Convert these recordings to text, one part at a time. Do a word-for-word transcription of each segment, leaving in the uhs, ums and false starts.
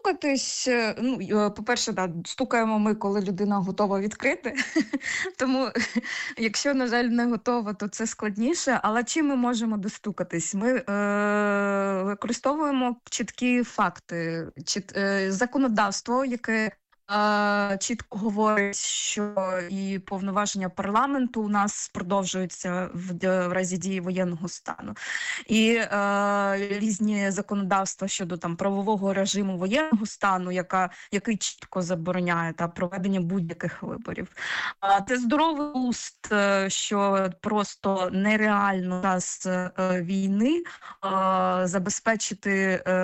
Достукатись, е, ну, й е, по-перше, да, стукаємо ми, коли людина готова відкрити. Тому якщо, на жаль, не готова, то це складніше. Але чим ми можемо достукатись? Ми, е, використовуємо чіткі факти, чіт е, законодавство, яке, е, чітко говорить, що і повноваження парламенту у нас продовжуються в д в разі дії воєнного стану. І, е, різні законодавства щодо там правового режиму воєнного стану, яка який чітко забороняє та проведення будь-яких виборів. А це здоровий глузд, е, що просто нереально час, е, війни, е, забезпечити, е,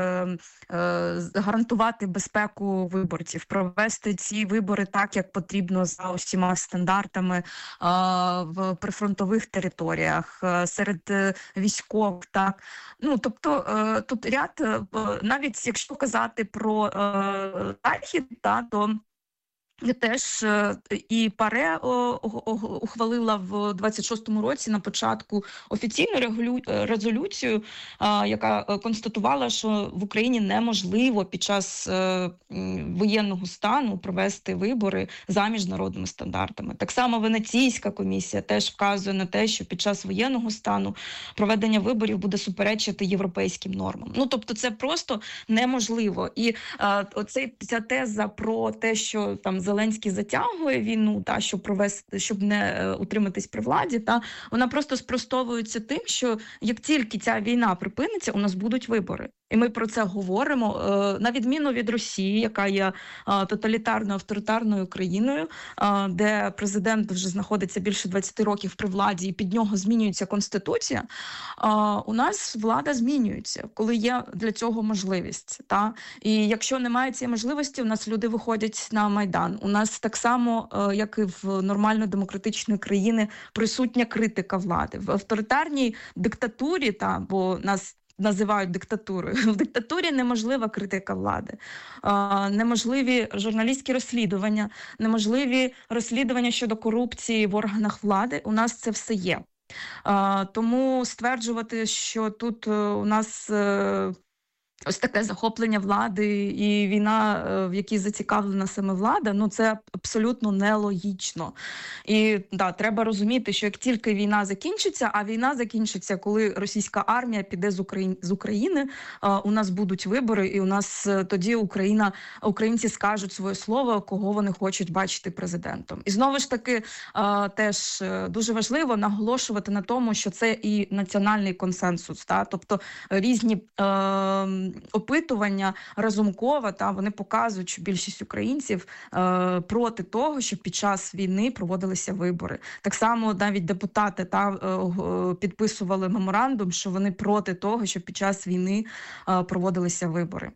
е, з гарантувати безпеку виборців, провести ці вибори так, як потрібно за усіма стандартами, а, в прифронтових територіях, е, серед, е, військових, так. Ну, тобто, е, тут ряд, е, п навіть якщо казати про, е, Захід, та, то теж, е, і ПАРЄ о ог ог ухвалила в двадцять шостому році на початку офіційну регулю е, резолюцію, а, яка, е, констатувала, що в Україні неможливо під час, е, м, воєнного стану провести вибори за міжнародними стандартами. Так само Венеційська комісія теж вказує на те, що під час воєнного стану проведення виборів буде суперечити європейським нормам. Ну, тобто це просто неможливо. І, е, оцей ця теза про те, що там Зеленський затягує війну, та, щоб провести, щоб не, е, утриматись при владі, та, вона просто спростовується тим, що як тільки ця війна припиниться, у нас будуть вибори. І ми про це говоримо, е, на відміну від Росії, яка є, е, тоталітарною авторитарною країною, е, де президент вже знаходиться більше двадцяти років при владі, і під нього змінюється конституція. Е, у нас влада змінюється, коли є для цього можливість. Та? І якщо немає цієї можливості, у нас люди виходять на Майдан. У нас так само, е, як і в нормальної демократичної країни, присутня критика влади. В авторитарній диктатурі, та, бо нас називають диктатурою, в диктатурі неможлива критика влади, е, неможливі журналістські розслідування, неможливі розслідування щодо корупції в органах влади. У нас це все є. Е, тому стверджувати, що тут, е, у нас, е, ось таке захоплення влади і війна, е, в якій зацікавлена саме влада, ну це абсолютно нелогічно. І да, треба розуміти, що як тільки війна закінчиться, а війна закінчиться, коли російська армія піде з Украї з України, е, у нас будуть вибори, і у нас, е, тоді Україна українці скажуть своє слово, кого вони хочуть бачити президентом. І знову ж таки, е, теж, е, дуже важливо наголошувати на тому, що це і національний консенсус, та, тобто різні, е, опитування Разумкова, та, вони показують, що більшість українців, е, проти того, щоб під час війни проводилися вибори. Так само навіть депутати, та, е, г підписували меморандум, що вони проти того, щоб під час війни, е, проводилися вибори.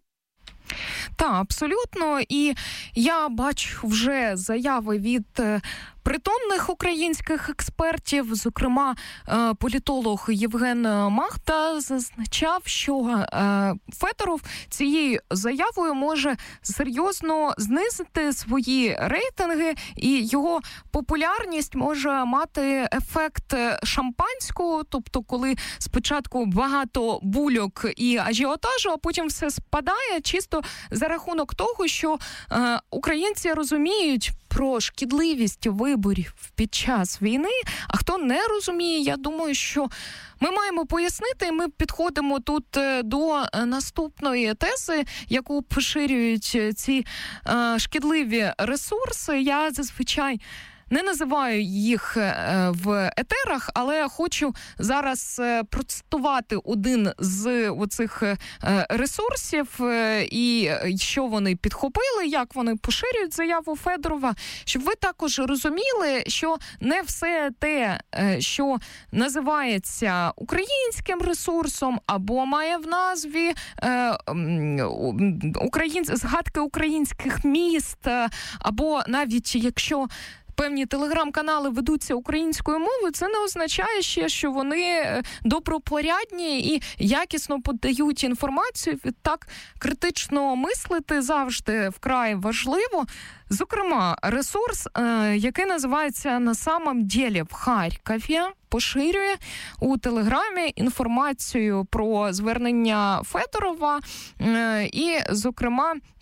Та, абсолютно. І я бачу вже заяви від е, притомних українських експертів, зокрема, е, політолог Євген Махта зазначав, що е, Федоров цією заявою може серйозно знизити свої рейтинги, і його популярність може мати ефект шампанського, тобто коли спочатку багато бульок і ажіотажу, а потім все спадає чисто за рахунок того, що е, українці розуміють про шкідливість виборів під час війни, а хто не розуміє, я думаю, що ми маємо пояснити, і ми підходимо тут до наступної тези, яку поширюють ці е, шкідливі ресурси. Я зазвичай не називаю їх в етерах, але хочу зараз процитувати один з оцих ресурсів і що вони підхопили, як вони поширюють заяву Федорова, щоб ви також розуміли, що не все те, що називається українським ресурсом або має в назві україн... згадки українських міст, або навіть якщо певні телеграм-канали ведуться українською мовою, це не означає ще, що вони добропорядні і якісно подають інформацію. Відтак, критично мислити завжди вкрай важливо. Зокрема, ресурс, е, який називається «На самом деле в Харкові», поширює у Телеграмі інформацію про звернення Федорова е, і, зокрема,